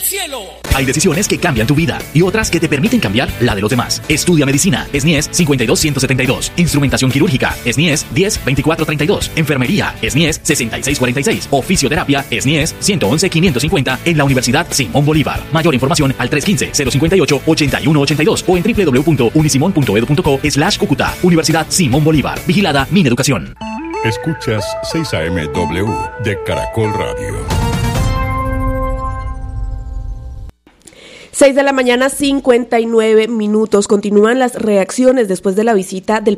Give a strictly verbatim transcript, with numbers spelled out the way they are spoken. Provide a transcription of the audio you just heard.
cielo. Hay decisiones que cambian tu vida y otras que te permiten cambiar la de los demás. Estudia medicina, S N I E S cincuenta y dos ciento setenta y dos. Instrumentación quirúrgica, S N I E S diez veinticuatro treinta y dos. Enfermería, S N I E S sesenta y seis cuarenta y seis. O fisioterapia, S N I E S ciento once quinientos cincuenta en la Universidad Simón Bolívar. Mayor información al tres uno cinco, cero cinco ocho, ocho uno ocho dos o en w w w punto unisimon punto edu punto co slash Cúcuta. Universidad Simón Bolívar. Vigilada Mineducación. Escuchas seis A M W de Caracol Radio. seis de la mañana, cincuenta y nueve minutos. Continúan las reacciones después de la visita del